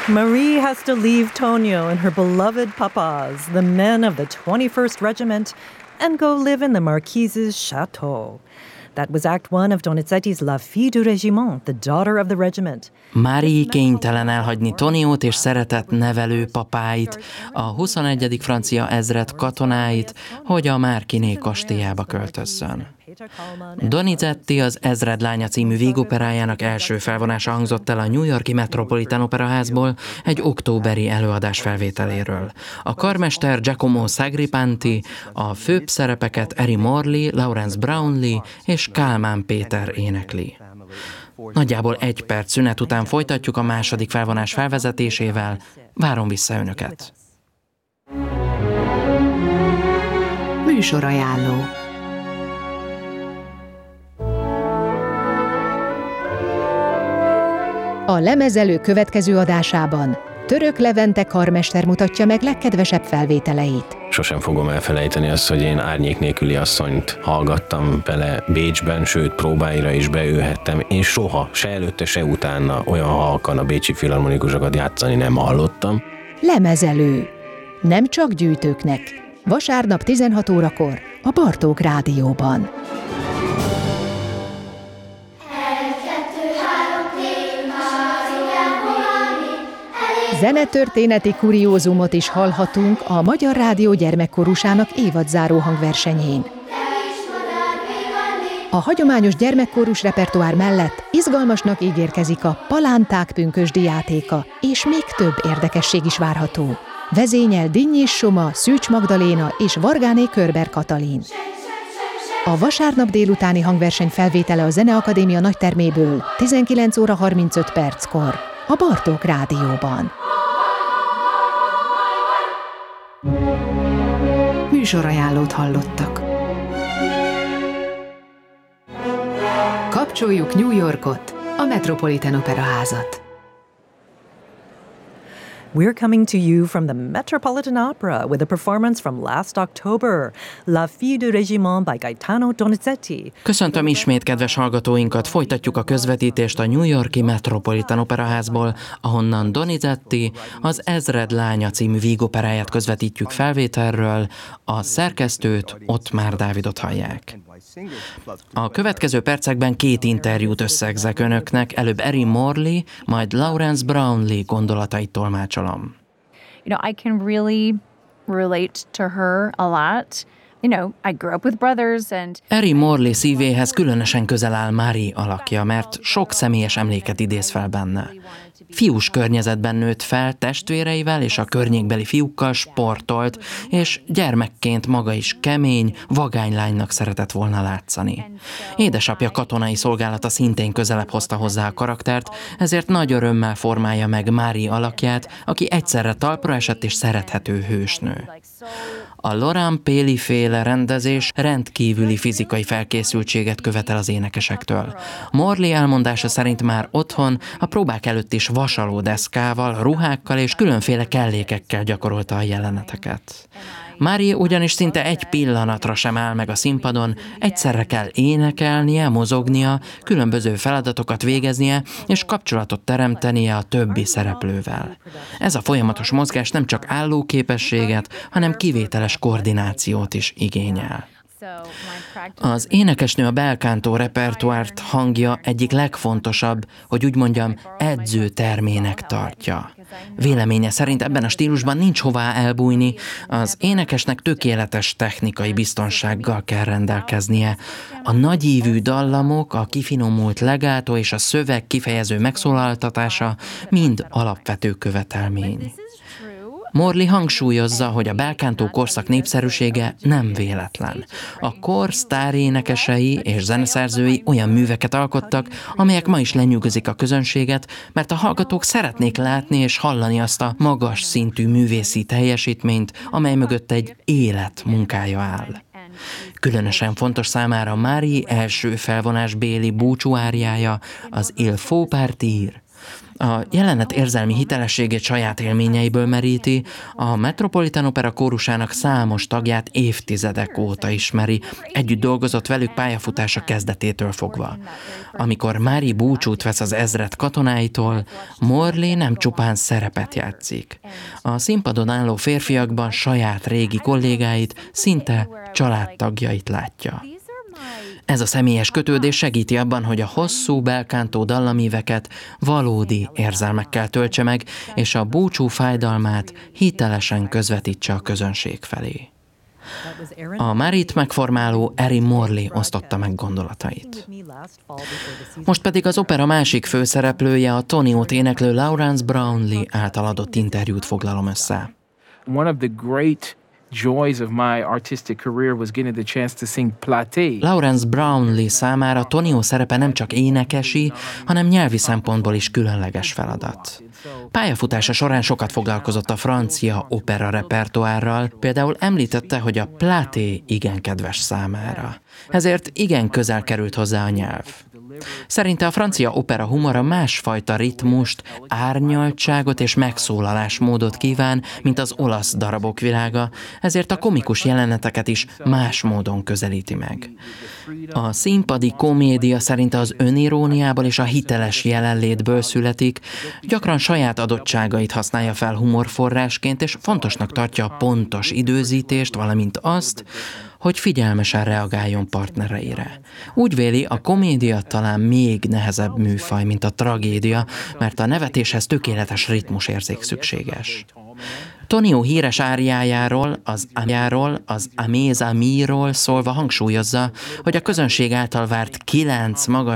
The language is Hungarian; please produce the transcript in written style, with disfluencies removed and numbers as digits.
Marie has to leave Tonio and her beloved papas, the men of the 21st Regiment, and go live in the Marquise's chateau. That was Act 1 of Donizetti's La Fille du Régiment, the daughter of the regiment. Marie kénytelen elhagyni Toniót és szeretett nevelő papáit, a 21. francia ezred katonáit, hogy a Marquiné kastélyába költözzön. Donizetti az Ezredlánya című vígoperájának első felvonása hangzott el a New York-i Metropolitan Operaházból egy októberi előadás felvételéről. A karmester Giacomo Sagripanti, a főbb szerepeket Eddie Morley, Lawrence Brownlee és Kálmán Péter énekli. Nagyjából 1 perc szünet után folytatjuk a második felvonás felvezetésével. Várom vissza önöket. Műsorajánló. A Lemezelő következő adásában Török Levente karmester mutatja meg legkedvesebb felvételeit. Sosem fogom elfelejteni azt, hogy én Árnyék nélküli asszonyt hallgattam vele Bécsben, sőt próbáira is beülhettem, és soha, se előtte, se utána olyan halkan a bécsi filharmonikusokat játszani nem hallottam. Lemezelő. Nem csak gyűjtőknek. Vasárnap 16 órakor a Bartók Rádióban. Zenetörténeti kuriózumot is hallhatunk a Magyar Rádió gyermekkórusának évadzáró hangversenyén. A hagyományos gyermekkórus repertoár mellett izgalmasnak ígérkezik a Palánták pünkösdi játéka, és még több érdekesség is várható. Vezényel Dinnyés Soma, Szűcs Magdaléna és Vargáné Körber Katalin. A vasárnap délutáni hangverseny felvétele a Zeneakadémia nagyterméből 19 óra 35 perckor a Bartók Rádióban. Műsorajánlót hallottak. Kapcsoljuk New Yorkot, a Metropolitan Operaházat. We're coming to you from the Metropolitan Opera with a performance from last October, La Fille du Régiment by Gaetano Donizetti. Köszöntöm ismét kedves hallgatóinkat, folytatjuk a közvetítést a New York-i Metropolitan Operaházból, ahonnan Donizetti az Ezredlánya című vígoperáját közvetítjük felvételről, a szerkesztőt, Ottmár Dávidot hallják. A következő percekben 2 interjút összegzek önöknek, előbb Eddie Morley, majd Lawrence Brownlee gondolatait tolmácsolom. I can really relate to her a lot. I grew up with brothers and... Eddie Morley szívéhez különösen közel áll Marie alakja, mert sok személyes emléket idéz fel benne. Fiús környezetben nőtt fel, testvéreivel és a környékbeli fiúkkal sportolt, és gyermekként maga is kemény, vagány lánynak szeretett volna látszani. Édesapja katonai szolgálata szintén közelebb hozta hozzá a karaktert, ezért nagy örömmel formálja meg Marie alakját, aki egyszerre talpra esett és szerethető hősnő. A Laurent Péli-féle rendezés rendkívüli fizikai felkészültséget követel az énekesektől. Morley elmondása szerint már otthon a próbák előtt is vasalódeszkával, ruhákkal és különféle kellékekkel gyakorolta a jeleneteket. Marie ugyanis szinte egy pillanatra sem áll meg a színpadon, egyszerre kell énekelnie, mozognia, különböző feladatokat végeznie és kapcsolatot teremtenie a többi szereplővel. Ez a folyamatos mozgás nem csak állóképességet, hanem kivételes koordinációt is igényel. Az énekesnő a belkántó repertoárt hangja egyik legfontosabb, hogy úgy mondjam, edzőtermének tartja. Véleménye szerint ebben a stílusban nincs hová elbújni, az énekesnek tökéletes technikai biztonsággal kell rendelkeznie. A nagyívű dallamok, a kifinomult legátó és a szöveg kifejező megszólaltatása mind alapvető követelmény. Morley hangsúlyozza, hogy a belkántó korszak népszerűsége nem véletlen. A kor sztárénekesei és zeneszerzői olyan műveket alkottak, amelyek ma is lenyűgözik a közönséget, mert a hallgatók szeretnék látni és hallani azt a magas szintű művészi teljesítményt, amely mögött egy élet munkája áll. Különösen fontos számára Marie első felvonásbéli búcsúáriája, az Il faut partir. A jelenet érzelmi hitelességét saját élményeiből meríti, a Metropolitan Opera kórusának számos tagját évtizedek óta ismeri, együtt dolgozott velük pályafutása kezdetétől fogva. Amikor Mari búcsút vesz az ezred katonáitól, Morley nem csupán szerepet játszik. A színpadon álló férfiakban saját régi kollégáit, szinte családtagjait látja. Ez a személyes kötődés segíti abban, hogy a hosszú belkántó dallamíveket valódi érzelmekkel töltse meg, és a búcsú fájdalmát hitelesen közvetítse a közönség felé. A Marit megformáló Erin Morley osztotta meg gondolatait. Most pedig az opera másik főszereplője, a Tonio-t éneklő Lawrence Brownlee által adott interjút foglalom össze. One of the great joys of my artistic career was getting the chance to sing Platée. Lawrence Brownlee számára Tonio szerepe nem csak énekesi, hanem nyelvi szempontból is különleges feladat. Pályafutása során sokat foglalkozott a francia opera repertoárral, például említette, hogy a Platée igen kedves számára. Ezért igen közel került hozzá a nyelv. Szerinte a francia opera humora másfajta ritmust, árnyaltságot és megszólalásmódot kíván, mint az olasz darabok világa, ezért a komikus jeleneteket is más módon közelíti meg. A színpadi komédia szerinte az öniróniából és a hiteles jelenlétből születik, gyakran saját adottságait használja fel humorforrásként, és fontosnak tartja a pontos időzítést, valamint azt, hogy figyelmesen reagáljon partnereire. Úgy véli, a komédia talán még nehezebb műfaj, mint a tragédia, mert a nevetéshez tökéletes ritmusérzék szükséges. Tonio híres áriájáról, az Améz Amiról szólva hangsúlyozza, hogy a közönség által várt 9 magas